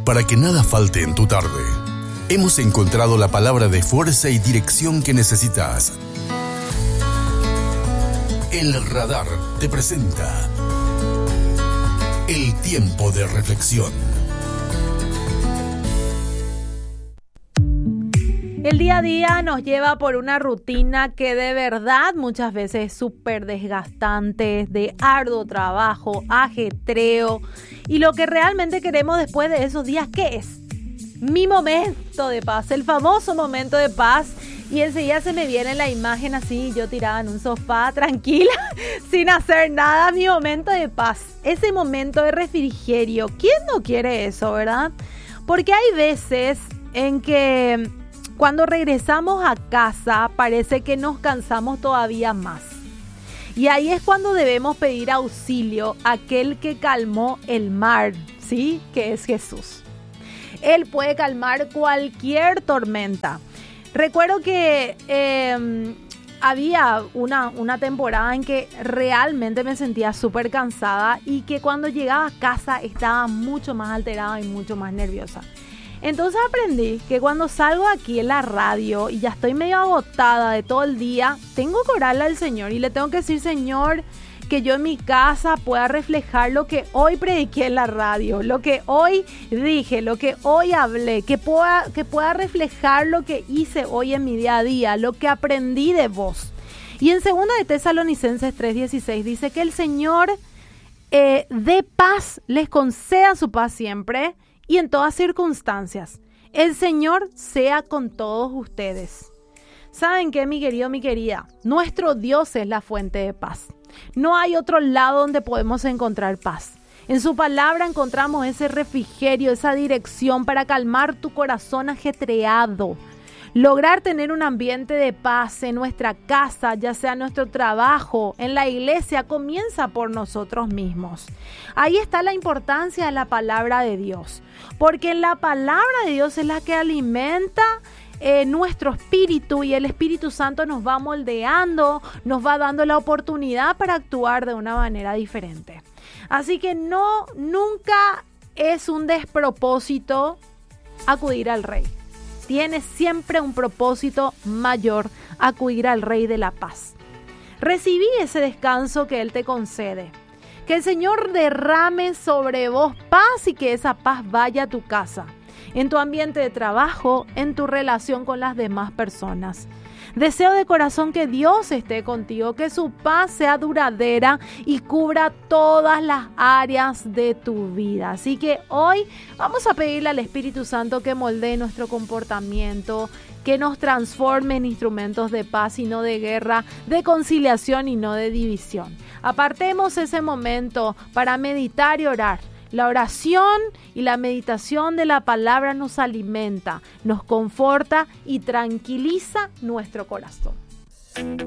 Para que nada falte en tu tarde, hemos encontrado la palabra de fuerza y dirección que necesitas. El Radar te presenta el tiempo de reflexión. El día a día nos lleva por una rutina que de verdad muchas veces es súper desgastante, de arduo trabajo, ajetreo. Y lo que realmente queremos después de esos días, ¿qué es? Mi momento de paz, el famoso momento de paz. Y enseguida se me viene la imagen así, yo tirada en un sofá tranquila, sin hacer nada, mi momento de paz. Ese momento de refrigerio, ¿quién no quiere eso, verdad? Porque hay veces en que cuando regresamos a casa parece que nos cansamos todavía más. Y ahí es cuando debemos pedir auxilio a aquel que calmó el mar, ¿sí? Que es Jesús. Él puede calmar cualquier tormenta. Recuerdo que había una temporada en que realmente me sentía súper cansada y que cuando llegaba a casa estaba mucho más alterada y mucho más nerviosa. Entonces aprendí que cuando salgo aquí en la radio y ya estoy medio agotada de todo el día, tengo que orarle al Señor y le tengo que decir: Señor, que yo en mi casa pueda reflejar lo que hoy prediqué en la radio, lo que hoy dije, lo que hoy hablé, que pueda reflejar lo que hice hoy en mi día a día, lo que aprendí de vos. Y en 2 de Tesalonicenses 3:16 dice que el Señor dé paz, les conceda su paz siempre y en todas circunstancias. El Señor sea con todos ustedes. ¿Saben qué, mi querido, mi querida? Nuestro Dios es la fuente de paz. No hay otro lado donde podemos encontrar paz. En su palabra encontramos ese refrigerio, esa dirección para calmar tu corazón ajetreado. Lograr tener un ambiente de paz en nuestra casa, ya sea en nuestro trabajo, en la iglesia, comienza por nosotros mismos. Ahí está la importancia de la palabra de Dios, porque en la palabra de Dios es la que alimenta nuestro espíritu y el Espíritu Santo nos va moldeando, nos va dando la oportunidad para actuar de una manera diferente. Así que nunca es un despropósito acudir al Rey. Tiene siempre un propósito mayor, acudir al Rey de la paz. Recibí ese descanso que Él te concede. Que el Señor derrame sobre vos paz y que esa paz vaya a tu casa, en tu ambiente de trabajo, en tu relación con las demás personas. Deseo de corazón que Dios esté contigo, que su paz sea duradera y cubra todas las áreas de tu vida. Así que hoy vamos a pedirle al Espíritu Santo que moldee nuestro comportamiento, que nos transforme en instrumentos de paz y no de guerra, de conciliación y no de división. Apartemos ese momento para meditar y orar. La oración y la meditación de la palabra nos alimenta, nos conforta y tranquiliza nuestro corazón.